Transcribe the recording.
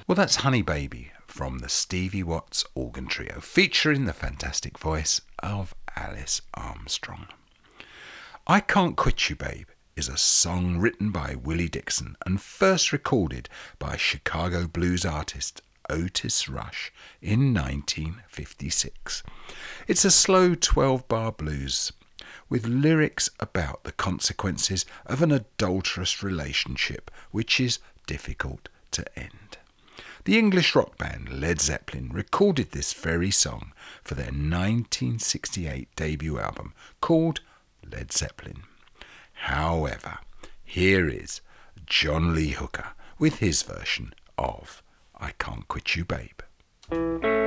Well, that's Honey Baby from the Stevie Watts Organ Trio, featuring the fantastic voice of Alice Armstrong. I Can't Quit You Babe is a song written by Willie Dixon and first recorded by Chicago blues artist Otis Rush in 1956. It's a slow 12-bar blues with lyrics about the consequences of an adulterous relationship which is difficult to end. The English rock band Led Zeppelin recorded this very song for their 1968 debut album called Led Zeppelin. However, here is John Lee Hooker with his version of I Can't Quit You Babe.